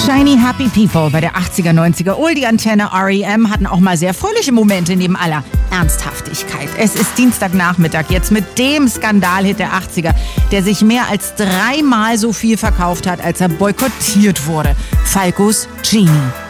Shiny Happy People bei der 80er, 90er Oldie-Antenne R.E.M. hatten auch mal sehr fröhliche Momente neben aller Ernsthaftigkeit. Es ist Dienstagnachmittag jetzt mit dem Skandalhit der 80er, der sich mehr als 3-mal so viel verkauft hat, als er boykottiert wurde. Falcos Genie.